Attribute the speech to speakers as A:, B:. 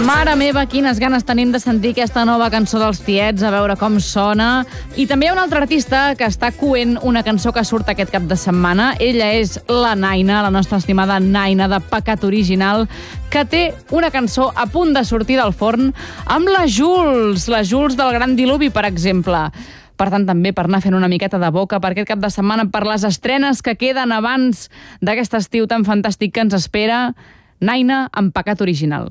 A: Mare meva, quines ganes tenim de sentir aquesta nova cançó dels Tiets, a veure com sona. I també hi ha un altre artista que està coent una cançó que surt aquest cap de setmana. Ella és la Naina, la nostra estimada Naina de Pecat Original, que té una cançó a punt de sortir del forn amb la Jules del Gran Diluvi, per exemple. Per tant, també per anar fent una miqueta de boca per aquest cap de setmana, per les estrenes que queden abans d'aquest estiu tan fantàstic que ens espera, Naina amb Pecat Original.